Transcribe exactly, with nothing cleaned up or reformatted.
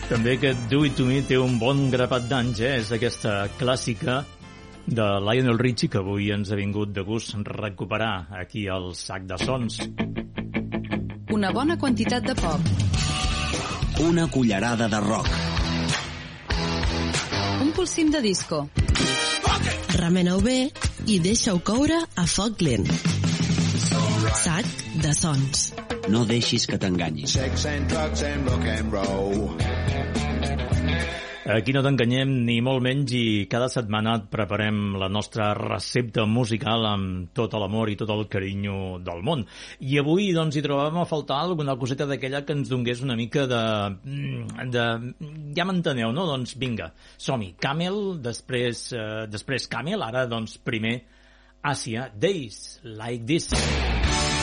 També que Do It To Me té un bon grapat d'anys, eh? És aquesta clàssica de Lionel Richie que avui ens ha vingut de gust recuperar aquí al Sac de Sons. Una bona quantitat de pop. Una cullerada de rock. Un polsim de disco. Remeneu bé i deixa-ho coure a foc lent. Sac de Sons. No deixis que t'enganyin. Sex and drugs and rock and roll. Aquí no t'enganyem ni molt menys i cada setmana et preparem la nostra recepta musical amb tot l'amor i tot el carinyo del món. I avui doncs hi trobàvem a faltar alguna coseta d'aquella que ens donés una mica de... de ja m'enteneu, no? Doncs vinga, som-hi. Camel, després, eh, després Camel, ara doncs primer Àsia, Days Like This.